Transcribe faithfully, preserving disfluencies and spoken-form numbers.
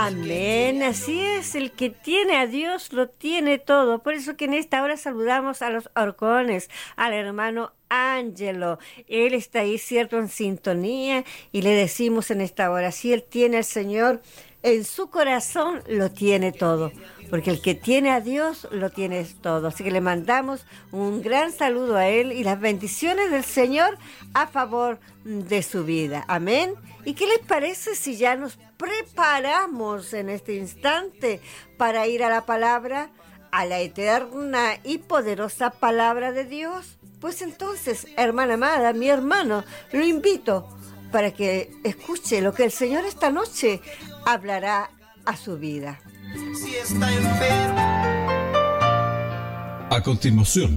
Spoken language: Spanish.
Amén, así es, el que tiene a Dios lo tiene todo. Por eso que en esta hora saludamos a los Orcones, al hermano Ángelo. Él está ahí, cierto, en sintonía, y le decimos en esta hora, si él tiene al Señor en su corazón, lo tiene todo. Porque el que tiene a Dios, lo tiene todo. Así que le mandamos un gran saludo a él y las bendiciones del Señor a favor de su vida. Amén. ¿Y qué les parece si ya nos preparamos en este instante para ir a la palabra, a la eterna y poderosa palabra de Dios? Pues entonces, hermana amada, mi hermano, lo invito para que escuche lo que el Señor esta noche hablará a su vida. Si está enfermo. A continuación,